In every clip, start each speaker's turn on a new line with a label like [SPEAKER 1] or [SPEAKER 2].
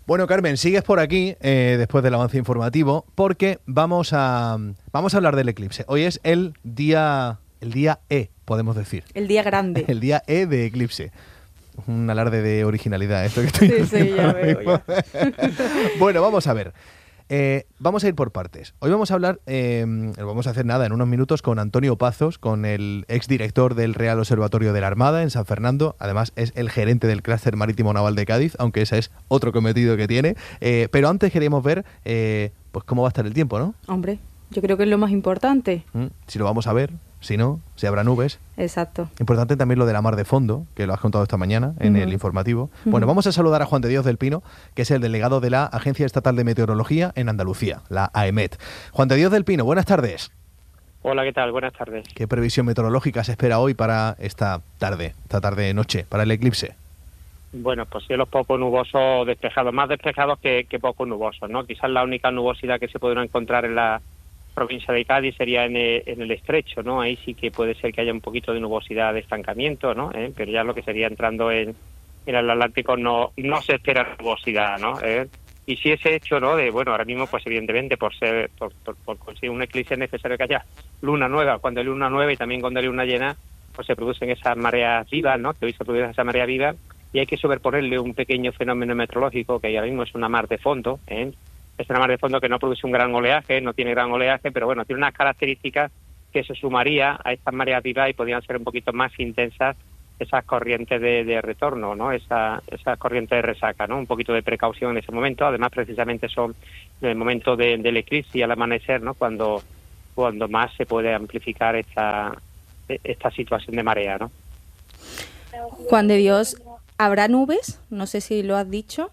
[SPEAKER 1] Bueno, Carmen, sigues por aquí después del avance informativo porque vamos a hablar del eclipse. Hoy es el día E, podemos decir.
[SPEAKER 2] El día grande.
[SPEAKER 1] El día E de eclipse. Un alarde de originalidad esto que estoy
[SPEAKER 2] Sí, ya veo, ya.
[SPEAKER 1] Bueno, vamos a ver. Vamos a ir por partes. Hoy vamos a hablar, vamos a hacer nada en unos minutos con Antonio Pazos, con el exdirector del Real Observatorio de la Armada en San Fernando. Además es el gerente del Clúster Marítimo Naval de Cádiz, aunque ese es otro cometido que tiene. Pero antes queríamos ver pues cómo va a estar el tiempo, ¿no?
[SPEAKER 2] Hombre, yo creo que es lo más importante.
[SPEAKER 1] Si lo vamos a ver, si no, si habrá nubes.
[SPEAKER 2] Exacto.
[SPEAKER 1] Importante también lo de la mar de fondo, que lo has contado esta mañana en el informativo. Bueno, vamos a saludar a Juan de Dios del Pino, que es el delegado de la Agencia Estatal de Meteorología en Andalucía, la AEMET. Juan de Dios del Pino, buenas tardes.
[SPEAKER 3] Hola, ¿qué tal? Buenas tardes.
[SPEAKER 1] ¿Qué previsión meteorológica se espera hoy para esta tarde-noche, para el eclipse?
[SPEAKER 3] Bueno, pues cielos poco nubosos, despejados, más despejados que poco nubosos, ¿no? Quizás la única nubosidad que se podrá encontrar en la provincia de Cádiz sería en el estrecho, ¿no? Ahí sí que puede ser que haya un poquito de nubosidad de estancamiento, ¿no? Pero ya lo que sería entrando en el Atlántico no se espera nubosidad, ¿no? Y si ese hecho, ¿no? Ahora mismo, pues evidentemente por conseguir un eclipse es necesario que haya luna nueva. Cuando hay luna nueva y también cuando hay luna llena, pues se producen esas mareas vivas, ¿no? Que hoy se produce esa marea viva y hay que superponerle un pequeño fenómeno meteorológico que ahora mismo es una mar de fondo, Es una mar de fondo que no produce un gran oleaje, no tiene gran oleaje, pero bueno, tiene unas características que se sumaría a estas mareas vivas y podrían ser un poquito más intensas esas corrientes de retorno, ¿no? Esas corrientes de resaca, ¿no? Un poquito de precaución en ese momento. Además, precisamente son en el momento del eclipse y al amanecer, ¿no? Cuando más se puede amplificar esta situación de marea, ¿no?
[SPEAKER 2] Juan de Dios, ¿habrá nubes? No sé si lo has dicho.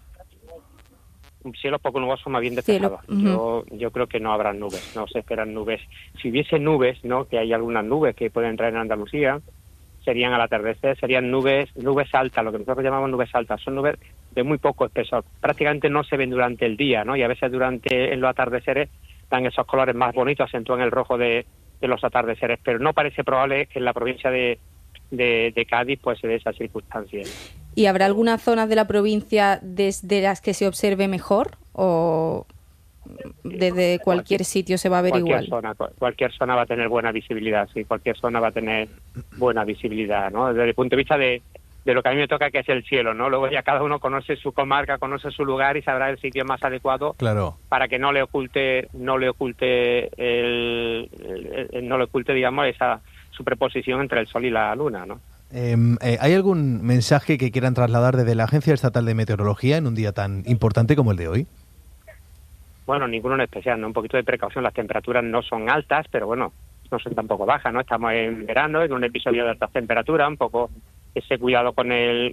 [SPEAKER 3] Cielos poco nubosos, más bien despejados. Yo creo que no habrá nubes, no se esperan nubes. Si hubiese nubes, ¿no? Que hay algunas nubes que pueden entrar en Andalucía, serían al atardecer, serían nubes altas, lo que nosotros llamamos nubes altas. Son nubes de muy poco espesor. Prácticamente no se ven durante el día, ¿no? Y a veces en los atardeceres dan esos colores más bonitos, acentúan el rojo de los atardeceres, pero no parece probable que en la provincia de Cádiz pues se dé esa circunstancia.
[SPEAKER 2] ¿Y habrá alguna zona de la provincia desde las que se observe mejor o desde cualquier sitio se va a ver igual?
[SPEAKER 3] Cualquier zona va a tener buena visibilidad, sí, cualquier zona va a tener buena visibilidad, ¿no? Desde el punto de vista de lo que a mí me toca, que es el cielo, ¿no? Luego ya cada uno conoce su comarca, conoce su lugar y sabrá el sitio más adecuado, claro, para que no le oculte, digamos, esa superposición entre el sol y la luna, ¿no?
[SPEAKER 1] ¿Hay algún mensaje que quieran trasladar desde la Agencia Estatal de Meteorología en un día tan importante como el de hoy?
[SPEAKER 3] Bueno, ninguno en especial, ¿no? Un poquito de precaución. Las temperaturas no son altas, pero bueno, no son tampoco bajas, ¿no? Estamos en verano, en un episodio de altas temperaturas, un poco ese cuidado con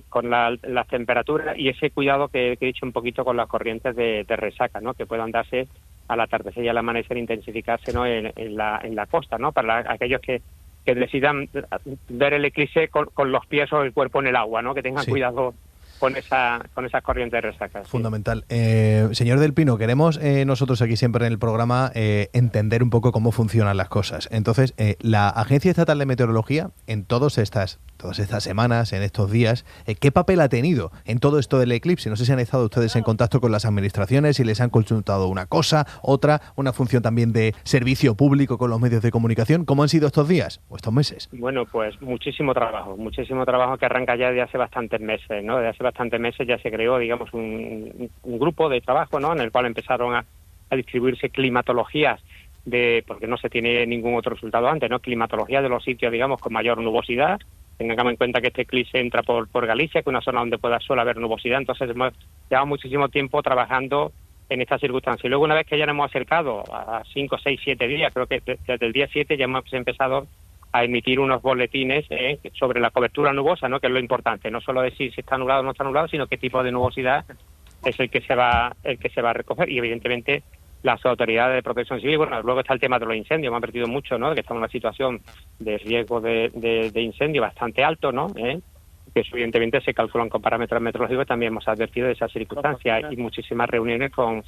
[SPEAKER 3] las temperaturas y ese cuidado que he dicho un poquito con las corrientes de resaca, ¿no? Que puedan darse al atardecer y al amanecer, intensificarse, ¿no? En la costa, ¿no? Para aquellos que decidan ver el eclipse con los pies o el cuerpo en el agua, ¿no? Que tengan cuidado con esas corrientes de resaca.
[SPEAKER 1] Fundamental. Señor del Pino, queremos nosotros aquí siempre en el programa entender un poco cómo funcionan las cosas. Entonces, la Agencia Estatal de Meteorología, en todas estas semanas, en estos días, ¿qué papel ha tenido en todo esto del eclipse? No sé si han estado ustedes en contacto con las administraciones y les han consultado una cosa, otra, una función también de servicio público con los medios de comunicación. ¿Cómo han sido estos días o estos meses?
[SPEAKER 3] Bueno, pues muchísimo trabajo que arranca ya desde hace bastantes meses, ¿no? Desde hace bastantes meses ya se creó, digamos, un grupo de trabajo, ¿no? En el cual empezaron a distribuirse climatologías porque no se tiene ningún otro resultado antes, ¿no? Climatología de los sitios, digamos, con mayor nubosidad. Tengamos en cuenta que este eclipse entra por Galicia, que es una zona donde suele haber nubosidad, entonces hemos llevado muchísimo tiempo trabajando en esta circunstancia. Y luego, una vez que ya nos hemos acercado a 5, 6, 7 días, creo que desde el día 7 ya hemos empezado a emitir unos boletines sobre la cobertura nubosa, ¿no? Que es lo importante, no solo decir si está nublado o no está nublado, sino qué tipo de nubosidad es el que se va a recoger. Y evidentemente las autoridades de protección civil, bueno, luego está el tema de los incendios, hemos advertido mucho, ¿no? Que estamos en una situación de riesgo de incendio bastante alto, ¿no? Que eso evidentemente se calculan con parámetros meteorológicos. También hemos advertido de esa circunstancia y muchísimas reuniones con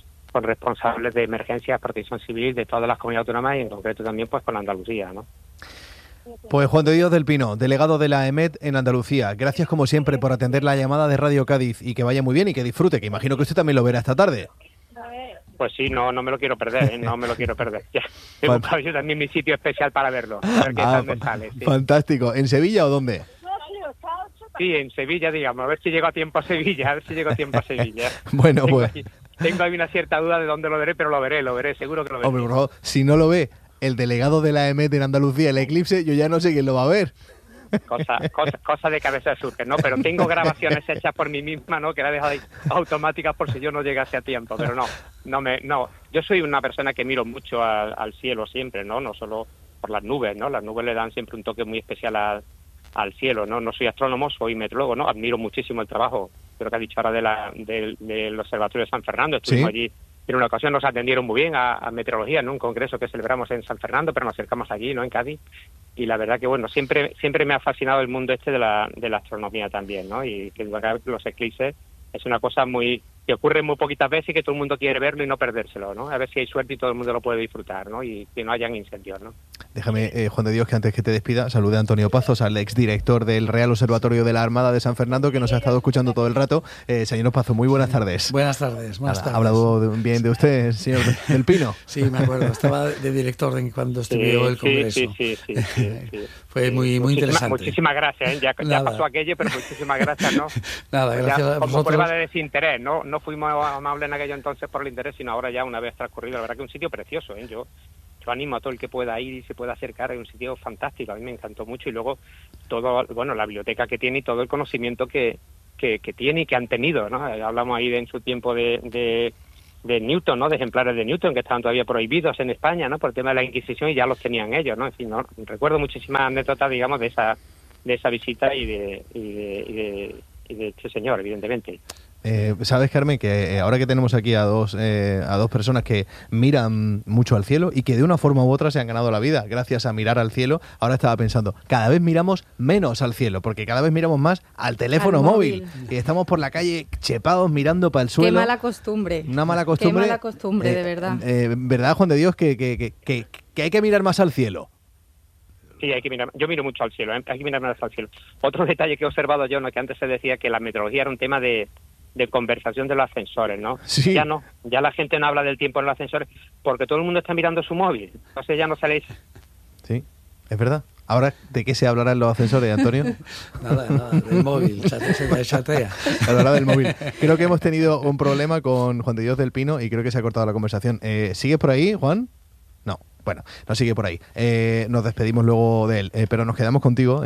[SPEAKER 3] responsables de emergencias, protección civil de todas las comunidades autónomas y en concreto también pues con Andalucía, ¿no?
[SPEAKER 1] Pues Juan de Dios del Pino, delegado de la EMET en Andalucía, gracias como siempre por atender la llamada de Radio Cádiz y que vaya muy bien y que disfrute, que imagino que usted también lo verá esta tarde.
[SPEAKER 3] Pues sí, no me lo quiero perder, no me lo quiero perder. Ya, he buscado yo también mi sitio especial para verlo, a ver qué tal me sale. Sí.
[SPEAKER 1] Fantástico. ¿En Sevilla o dónde?
[SPEAKER 3] Sí, en Sevilla, digamos, a ver si llego a tiempo a Sevilla,
[SPEAKER 1] Bueno, pues...
[SPEAKER 3] Tengo ahí una cierta duda de dónde lo veré, pero lo veré, seguro que lo veré.
[SPEAKER 1] Hombre, por favor, si no lo ve el delegado de la EMET en Andalucía, el eclipse, yo ya no sé quién lo va a ver.
[SPEAKER 3] Cosa de cabeza surge, ¿no? Pero tengo grabaciones hechas por mí misma, ¿no? Que la he dejado ahí automáticas por si yo no llegase a tiempo, pero no. Yo soy una persona que miro mucho al cielo siempre, ¿no? No solo por las nubes, ¿no? Las nubes le dan siempre un toque muy especial al cielo, ¿no? No soy astrónomo, soy metrólogo, ¿no? Admiro muchísimo el trabajo, creo que ha dicho ahora del Observatorio de San Fernando. Estuvimos allí en una ocasión, nos atendieron muy bien a meteorología, ¿no? Un congreso que celebramos en San Fernando, pero nos acercamos allí, ¿no? En Cádiz. Y la verdad que, bueno, siempre me ha fascinado el mundo de la astronomía también, ¿no? Y que los eclipses es una cosa que ocurre muy poquitas veces y que todo el mundo quiere verlo y no perdérselo, ¿no? A ver si hay suerte y todo el mundo lo puede disfrutar, ¿no? Y que no hayan incendios, ¿no?
[SPEAKER 1] Déjame, Juan de Dios, que antes que te despida, salude a Antonio Pazos, al exdirector del Real Observatorio de la Armada de San Fernando, que nos ha estado escuchando todo el rato. Señor Pazos, muy buenas tardes.
[SPEAKER 4] Buenas tardes.
[SPEAKER 1] ¿Ha hablado bien de usted, señor del Pino?
[SPEAKER 4] Sí, me acuerdo. Estaba de director cuando estuvo el congreso.
[SPEAKER 3] Sí.
[SPEAKER 4] Fue muy interesante.
[SPEAKER 3] Muchísimas gracias, ¿eh? Ya pasó aquello, pero muchísimas gracias, ¿no?
[SPEAKER 4] Nada, gracias a vosotros.
[SPEAKER 3] Como prueba de desinterés, ¿no? No fuimos amables en aquello entonces por el interés, sino ahora ya una vez transcurrido. La verdad que es un sitio precioso, ¿eh? Yo animo a todo el que pueda ir y se pueda acercar, es un sitio fantástico, a mí me encantó mucho, y luego todo, bueno, la biblioteca que tiene y todo el conocimiento que tiene y que han tenido, ¿no? Hablamos ahí en su tiempo de Newton, ¿no? De ejemplares de Newton que estaban todavía prohibidos en España, ¿no? Por el tema de la Inquisición, y ya los tenían ellos, ¿no? En fin, ¿no? Recuerdo muchísimas anécdotas, digamos, de esa visita y de este señor, evidentemente.
[SPEAKER 1] Sabes, Carmen, que ahora que tenemos aquí a dos personas que miran mucho al cielo y que de una forma u otra se han ganado la vida gracias a mirar al cielo, ahora estaba pensando, cada vez miramos menos al cielo, porque cada vez miramos más al teléfono móvil. Y estamos por la calle chepados mirando para el suelo.
[SPEAKER 2] Qué mala costumbre.
[SPEAKER 1] Una mala costumbre.
[SPEAKER 2] Qué mala costumbre, de verdad.
[SPEAKER 1] ¿Verdad, Juan de Dios, que hay que mirar más al cielo?
[SPEAKER 3] Sí, hay que mirar. Yo miro mucho al cielo, hay que mirar más al cielo. Otro detalle que he observado yo, ¿no? Que antes se decía que la meteorología era un tema de conversación de los ascensores, ¿no?
[SPEAKER 1] Sí.
[SPEAKER 3] Ya la gente no habla del tiempo en los ascensores porque todo el mundo está mirando su móvil, entonces ya no sale.
[SPEAKER 1] Sí, es verdad. Ahora, ¿de qué se hablará en los ascensores, Antonio?
[SPEAKER 4] Nada, del móvil, chatea.
[SPEAKER 1] Hablará del móvil. Creo que hemos tenido un problema con Juan de Dios del Pino y creo que se ha cortado la conversación. ¿Sigues por ahí, Juan? No, bueno, no sigue por ahí. Nos despedimos luego de él, pero nos quedamos contigo,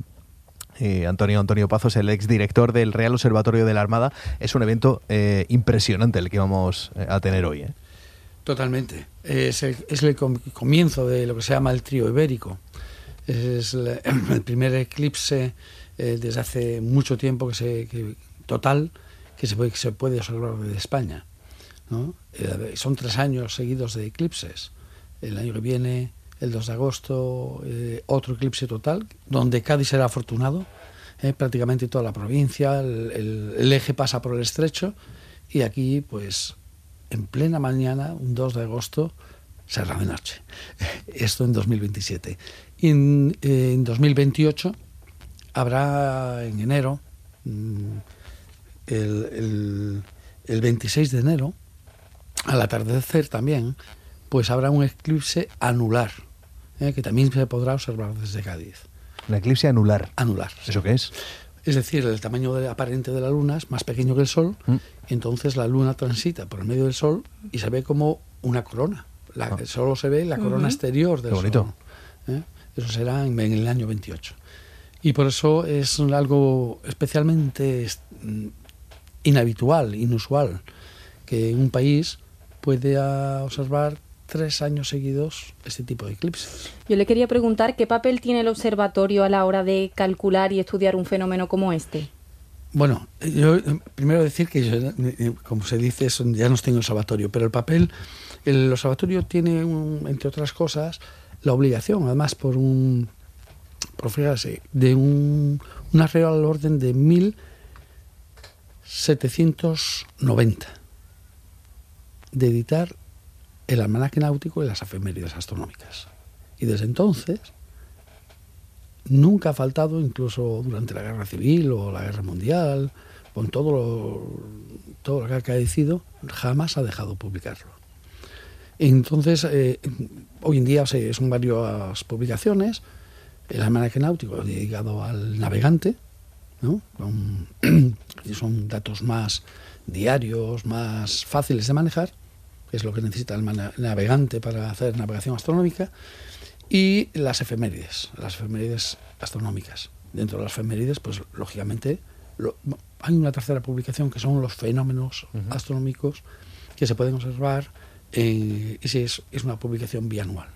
[SPEAKER 1] Antonio Pazos, el exdirector del Real Observatorio de la Armada. Es un evento impresionante el que vamos a tener hoy.
[SPEAKER 4] Totalmente. Es el comienzo de lo que se llama el trío ibérico. Es el primer eclipse desde hace mucho tiempo que se puede observar desde España, ¿no? Son 3 años seguidos de eclipses. El año que viene, el 2 de agosto, otro eclipse total, donde Cádiz será afortunado, prácticamente toda la provincia, el eje pasa por el estrecho, y aquí, pues, en plena mañana, un 2 de agosto, será de noche. Esto en 2027. Y en 2028 habrá en enero, el 26 de enero, al atardecer también, pues habrá un eclipse anular, que también se podrá observar desde Cádiz.
[SPEAKER 1] ¿Un eclipse anular?
[SPEAKER 4] Anular.
[SPEAKER 1] ¿Eso qué es?
[SPEAKER 4] Es decir, el tamaño aparente de la Luna es más pequeño que el Sol, y entonces la Luna transita por el medio del Sol y se ve como una corona. Solo se ve la corona exterior del Sol. Eso será en el año 28. Y por eso es algo especialmente inhabitual, inusual, que un país puede observar 3 años seguidos este tipo de eclipses.
[SPEAKER 2] Yo le quería preguntar qué papel tiene el observatorio a la hora de calcular y estudiar un fenómeno como este.
[SPEAKER 4] Bueno, yo primero decir que yo, como se dice, ya no estoy en el observatorio, pero el observatorio tiene, entre otras cosas, la obligación, además por fíjate, de un arreglo al orden de 1790, de editar el almanaque náutico y las efemérides astronómicas. Y desde entonces nunca ha faltado, incluso durante la Guerra Civil o la Guerra Mundial, con todo lo que ha acaecido, jamás ha dejado publicarlo. Entonces, hoy en día son varias publicaciones. El almanaque náutico dedicado al navegante, ¿no? Son datos más diarios, más fáciles de manejar, que es lo que necesita el navegante para hacer navegación astronómica, y las efemérides astronómicas. Dentro de las efemérides, pues lógicamente hay una tercera publicación que son los fenómenos astronómicos que se pueden observar, y es una publicación bianual.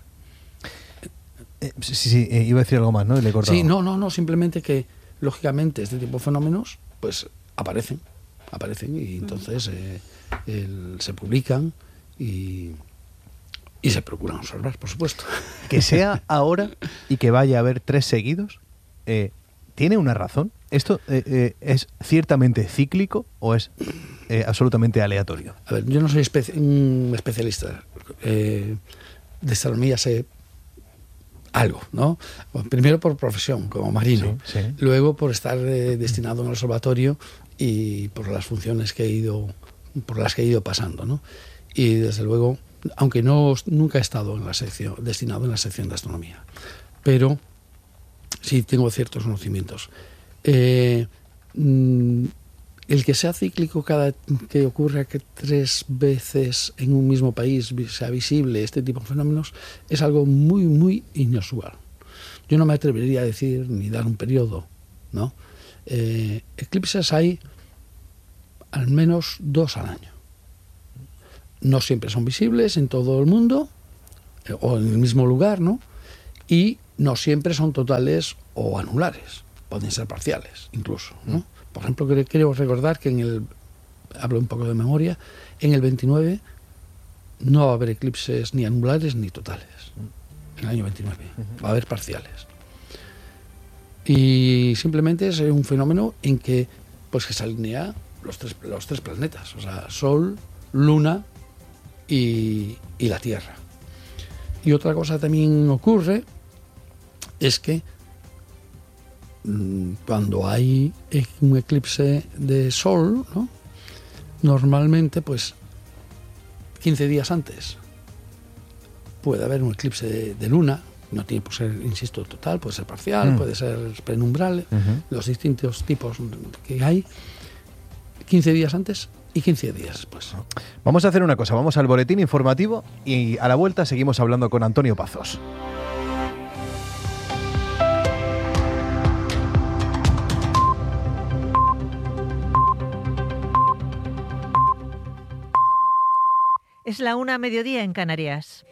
[SPEAKER 1] Sí, iba a decir algo más, ¿no? Y le he cortado.
[SPEAKER 4] Sí, no, simplemente que lógicamente este tipo de fenómenos pues aparecen y entonces se publican y se procuran observar, por supuesto.
[SPEAKER 1] Que sea ahora y que vaya a haber 3 seguidos, ¿tiene una razón? ¿Esto es ciertamente cíclico o es absolutamente aleatorio?
[SPEAKER 4] A ver, yo no soy un especialista de astronomía, sé algo, ¿no? Bueno, primero por profesión, como marino,
[SPEAKER 1] sí.
[SPEAKER 4] Luego por estar destinado en el observatorio y por las funciones por las que he ido pasando, ¿no? Y desde luego, aunque nunca he estado destinado en la sección de astronomía, pero sí tengo ciertos conocimientos. El que sea cíclico, que ocurra que 3 veces en un mismo país sea visible este tipo de fenómenos, es algo muy, muy inusual. Yo no me atrevería a decir ni dar un periodo, ¿no? Eclipses hay al menos 2 al año. No siempre son visibles en todo el mundo o en el mismo lugar, ¿no? Y no siempre son totales o anulares. Pueden ser parciales, incluso, ¿no? Por ejemplo, creo recordar que hablo un poco de memoria, en el 29 no va a haber eclipses ni anulares ni totales. En el año 29 va a haber parciales. Y simplemente es un fenómeno en que se alinea los tres planetas, o sea, Sol, Luna y la Tierra. Y otra cosa también ocurre es que cuando hay un eclipse de Sol, ¿no? Normalmente 15 días antes puede haber un eclipse de Luna. No tiene por ser, insisto, total, puede ser parcial, puede ser penumbral, los distintos tipos que hay, 15 días antes y 15 días después.
[SPEAKER 1] Vamos a hacer una cosa, vamos al boletín informativo y a la vuelta seguimos hablando con Antonio Pazos.
[SPEAKER 5] Es la 1:00 en Canarias.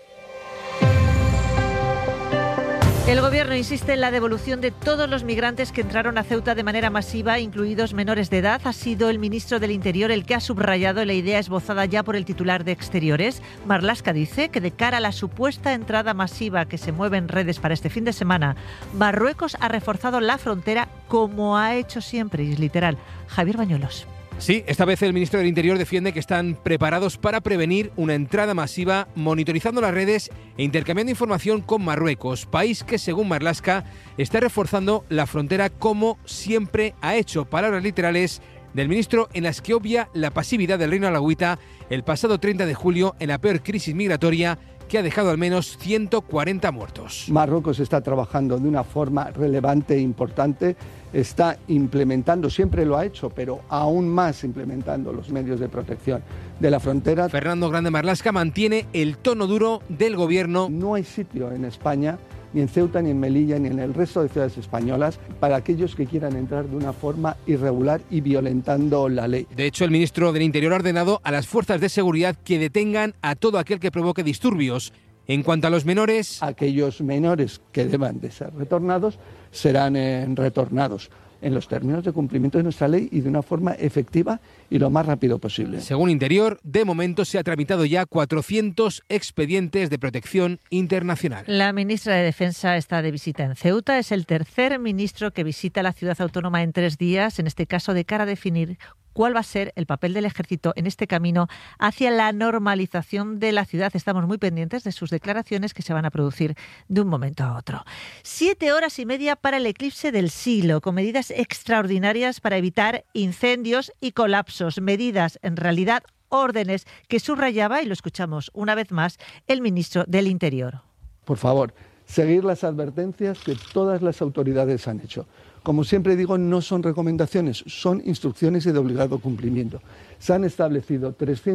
[SPEAKER 5] El Gobierno insiste en la devolución de todos los migrantes que entraron a Ceuta de manera masiva, incluidos menores de edad. Ha sido el ministro del Interior el que ha subrayado la idea esbozada ya por el titular de Exteriores. Marlaska dice que de cara a la supuesta entrada masiva que se mueve en redes para este fin de semana, Marruecos ha reforzado la frontera como ha hecho siempre, y es literal. Javier Bañuelos.
[SPEAKER 6] Sí, esta vez el ministro del Interior defiende que están preparados para prevenir una entrada masiva, monitorizando las redes e intercambiando información con Marruecos, país que, según Marlaska, está reforzando la frontera como siempre ha hecho. Palabras literales del ministro en las que obvia la pasividad del reino alauita el pasado 30 de julio en la peor crisis migratoria que ha dejado al menos 140 muertos.
[SPEAKER 7] Marruecos está trabajando de una forma relevante e importante, está implementando, siempre lo ha hecho, pero aún más implementando los medios de protección de la frontera.
[SPEAKER 6] Fernando Grande Marlaska mantiene el tono duro del gobierno.
[SPEAKER 7] No hay sitio en España, ni en Ceuta, ni en Melilla, ni en el resto de ciudades españolas, para aquellos que quieran entrar de una forma irregular y violentando la ley.
[SPEAKER 6] De hecho, el ministro del Interior ha ordenado a las fuerzas de seguridad que detengan a todo aquel que provoque disturbios. En cuanto a los menores...
[SPEAKER 7] Aquellos menores que deban de ser retornados serán retornados en los términos de cumplimiento de nuestra ley y de una forma efectiva y lo más rápido posible.
[SPEAKER 6] Según Interior, de momento se ha tramitado ya 400 expedientes de protección internacional.
[SPEAKER 5] La ministra de Defensa está de visita en Ceuta. Es el tercer ministro que visita la ciudad autónoma en 3 días, en este caso de cara a definir cuál va a ser el papel del ejército en este camino hacia la normalización de la ciudad. Estamos muy pendientes de sus declaraciones que se van a producir de un momento a otro. 7 horas y media para el eclipse del siglo, con medidas extraordinarias para evitar incendios y colapsos. Medidas, en realidad, órdenes que subrayaba, y lo escuchamos una vez más, el ministro del Interior.
[SPEAKER 7] Por favor, seguir las advertencias que todas las autoridades han hecho. Como siempre digo, no son recomendaciones, son instrucciones y de obligado cumplimiento. Se han establecido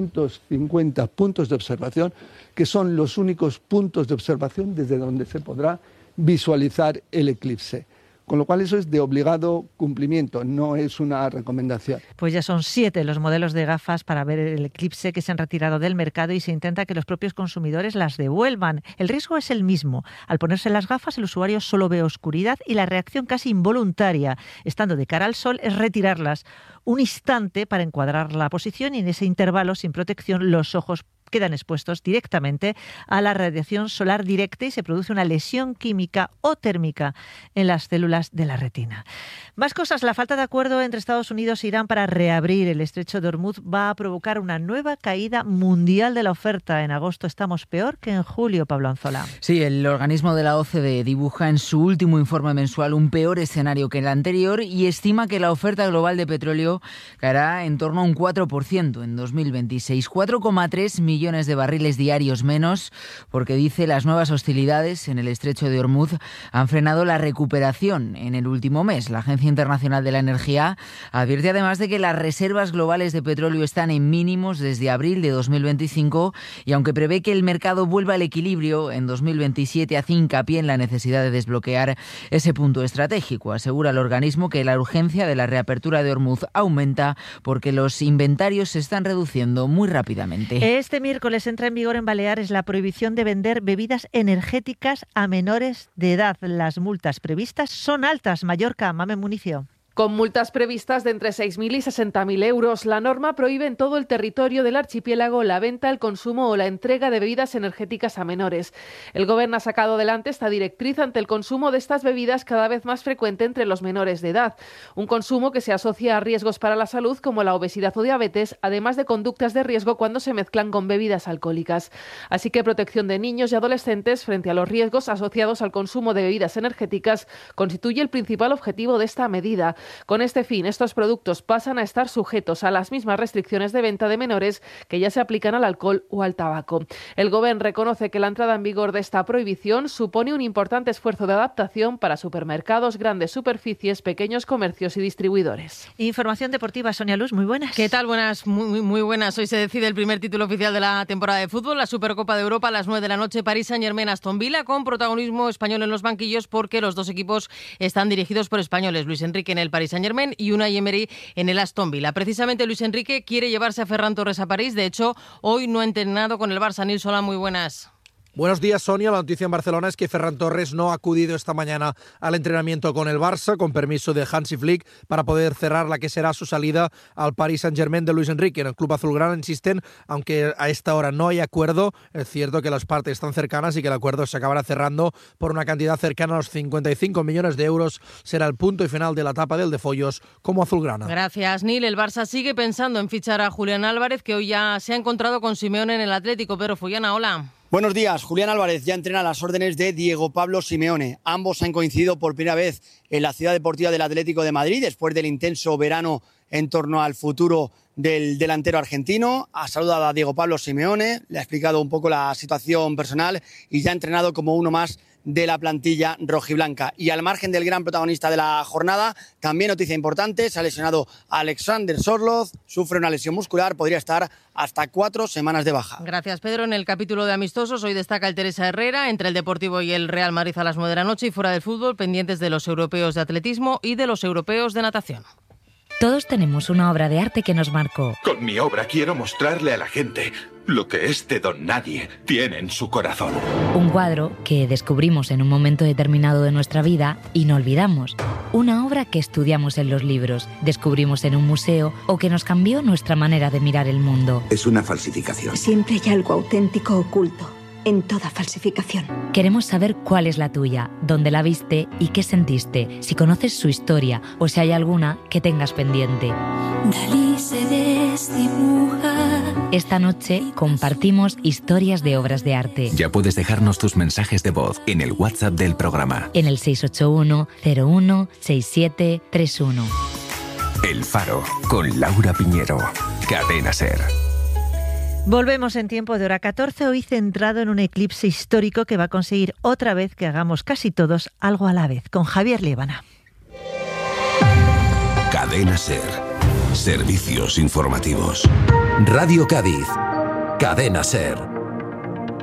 [SPEAKER 7] 350 puntos de observación, que son los únicos puntos de observación desde donde se podrá visualizar el eclipse. Con lo cual eso es de obligado cumplimiento, no es una recomendación.
[SPEAKER 5] Pues ya son 7 los modelos de gafas para ver el eclipse que se han retirado del mercado y se intenta que los propios consumidores las devuelvan. El riesgo es el mismo. Al ponerse las gafas, el usuario solo ve oscuridad y la reacción casi involuntaria, estando de cara al sol, es retirarlas un instante para encuadrar la posición y en ese intervalo, sin protección, los ojos quedan expuestos directamente a la radiación solar directa y se produce una lesión química o térmica en las células de la retina. Más cosas. La falta de acuerdo entre Estados Unidos e Irán para reabrir el estrecho de Hormuz va a provocar una nueva caída mundial de la oferta. En agosto estamos peor que en julio, Pablo Anzola.
[SPEAKER 8] Sí, el organismo de la OCDE dibuja en su último informe mensual un peor escenario que el anterior y estima que la oferta global de petróleo caerá en torno a un 4% en 2026. 4,3 millones de barriles diarios menos, porque dice las nuevas hostilidades en el estrecho de Hormuz han frenado la recuperación en el último mes. La Agencia Internacional de la Energía advierte además de que las reservas globales de petróleo están en mínimos desde abril de 2025 y aunque prevé que el mercado vuelva al equilibrio en 2027, hace hincapié en la necesidad de desbloquear ese punto estratégico. Asegura el organismo que la urgencia de la reapertura de Hormuz aumenta porque los inventarios se están reduciendo muy rápidamente.
[SPEAKER 5] Este miércoles entra en vigor en Baleares la prohibición de vender bebidas energéticas a menores de edad. Las multas previstas son altas. Mallorca, Mamen Municio.
[SPEAKER 9] Con multas previstas de entre 6.000 y 60.000 euros, la norma prohíbe en todo el territorio del archipiélago la venta, el consumo o la entrega de bebidas energéticas a menores. El Gobierno ha sacado adelante esta directriz ante el consumo de estas bebidas cada vez más frecuente entre los menores de edad. Un consumo que se asocia a riesgos para la salud como la obesidad o diabetes, además de conductas de riesgo cuando se mezclan con bebidas alcohólicas. Así que protección de niños y adolescentes frente a los riesgos asociados al consumo de bebidas energéticas constituye el principal objetivo de esta medida. Con este fin, estos productos pasan a estar sujetos a las mismas restricciones de venta de menores que ya se aplican al alcohol o al tabaco. El Gobierno reconoce que la entrada en vigor de esta prohibición supone un importante esfuerzo de adaptación para supermercados, grandes superficies, pequeños comercios y distribuidores.
[SPEAKER 5] Información deportiva, Sonia Luz, muy buenas.
[SPEAKER 10] ¿Qué tal? Buenas, muy buenas. Hoy se decide el primer título oficial de la temporada de fútbol, la Supercopa de Europa a las 9 de la noche, Paris Saint-Germain-Aston Villa, con protagonismo español en los banquillos porque los dos equipos están dirigidos por españoles. Luis Enrique en el Paris Saint-Germain y Unai Emery en el Aston Villa. Precisamente Luis Enrique quiere llevarse a Ferran Torres a París. De hecho, hoy no ha entrenado con el Barça. Nils, hola, muy buenas.
[SPEAKER 11] Buenos días, Sonia. La noticia en Barcelona es que Ferran Torres no ha acudido esta mañana al entrenamiento con el Barça, con permiso de Hansi Flick, para poder cerrar la que será su salida al Paris Saint-Germain de Luis Enrique. En el club azulgrana insisten, aunque a esta hora no hay acuerdo, es cierto que las partes están cercanas y que el acuerdo se acabará cerrando por una cantidad cercana a los 55 millones de euros. Será el punto y final de la etapa del de Follos como azulgrana.
[SPEAKER 10] Gracias, Nil. El Barça sigue pensando en fichar a Julián Álvarez, que hoy ya se ha encontrado con Simeone en el Atlético. Pedro Follana, hola.
[SPEAKER 12] Buenos días. Julián Álvarez ya entrena a las órdenes de Diego Pablo Simeone. Ambos han coincidido por primera vez en la Ciudad Deportiva del Atlético de Madrid después del intenso verano en torno al futuro del delantero argentino. Ha saludado a Diego Pablo Simeone, le ha explicado un poco la situación personal y ya ha entrenado como uno más de la plantilla rojiblanca. Y al margen del gran protagonista de la jornada, también noticia importante, se ha lesionado Alexander Sorloth, sufre una lesión muscular, podría estar hasta 4 semanas de baja.
[SPEAKER 10] Gracias, Pedro. En el capítulo de amistosos, hoy destaca el Teresa Herrera, entre el Deportivo y el Real Madrid a las 9 de la noche, y fuera del fútbol, pendientes de los europeos de atletismo y de los europeos de natación.
[SPEAKER 13] Todos tenemos una obra de arte que nos marcó.
[SPEAKER 14] Con mi obra quiero mostrarle a la gente lo que este don nadie tiene en su corazón.
[SPEAKER 13] Un cuadro que descubrimos en un momento determinado de nuestra vida y no olvidamos. Una obra que estudiamos en los libros, descubrimos en un museo o que nos cambió nuestra manera de mirar el mundo.
[SPEAKER 15] Es una falsificación.
[SPEAKER 16] Siempre hay algo auténtico oculto.
[SPEAKER 15] en toda falsificación.
[SPEAKER 13] Queremos saber cuál es la tuya, dónde la viste y qué sentiste, si conoces su historia o si hay alguna que tengas pendiente.
[SPEAKER 16] Dalí se desdibuja.
[SPEAKER 13] Esta noche compartimos historias de obras de arte.
[SPEAKER 17] Ya puedes dejarnos tus mensajes de voz en el WhatsApp del programa.
[SPEAKER 13] En el 681 01 6731.
[SPEAKER 17] El Faro, con Laura Piñero. Cadena SER.
[SPEAKER 5] Volvemos en tiempo de hora 14, hoy centrado en un eclipse histórico que va a conseguir otra vez que hagamos casi todos algo a la vez, con Javier Líbana.
[SPEAKER 18] Cadena SER. Servicios informativos. Radio Cádiz. Cadena SER.